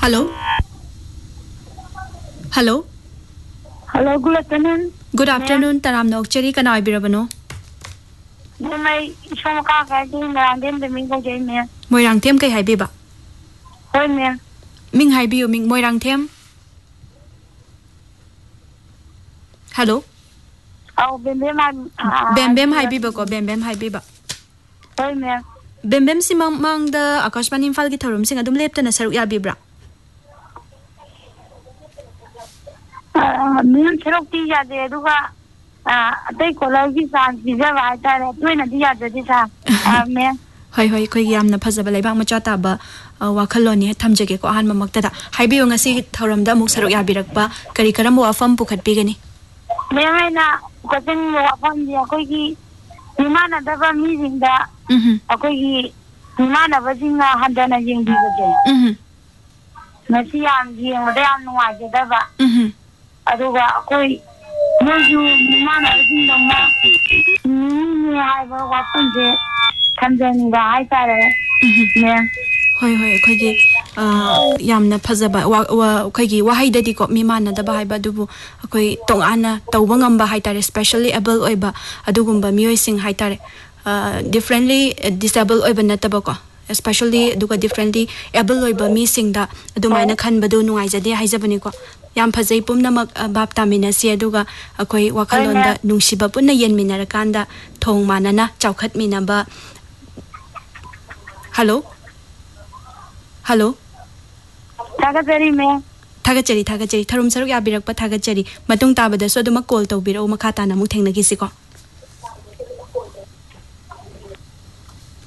Hello. Hello. Hello, good afternoon. Good afternoon. Taram nokcheri kana ibirabano. May isang makakadi marandin daming ko dyan niya. Moirang tem kay haibiba. Hoy niya. Ming haibiyo ming moirang tem. Hello. Oh, bembem Bembem haibiba ko, bembem haibiba. Hoy niya. Bembem si mang da Akashman Imphal gi thorum sing adum lepta na saruk ya bibra. Miyan sarok ti yade aduga atay kolagi sa pizza ba tare tuwi na di yade di sa me. Hoy hoy koy yamna phajaba laibang macha ta ba wakhaloni thamjage ko ahan mamakta da haibiyo ngasi thorum da muk saruk ya birakpa kari karam wafam pukhat bigani. Me na kasing wafam di akoy ki himana daba meeting da akoy ki himana ba singa handana jing di ba je. Ngasi yam jing da yam nuwaje daba. Aduga akoy moju himana ba singa ma ni haiba wafam je kamjani ba hai tare me. Hoy hoy koy gi yamna phajaba koy gi wahai da di ko mimana da ba haiba dubu koy tongana tawba ngamba hai tare especially able oiba adugumba mioi sing hai tare differently disabled oiba nataba ko especially duga differently able oiba mi sing da adumaina khanbadu nungai jade haijabani ko yam phajai pumnamak bap tamina si aduga akoi wakhalonda nungsiba punna yenminara kanda thong manana chawkhat minaba. Hello. Hello. Thagachari me. Thagachari tharum saruk ya birakpa thagachari matung tabada so aduma call tawbiro makha tana mu thengnagi siko.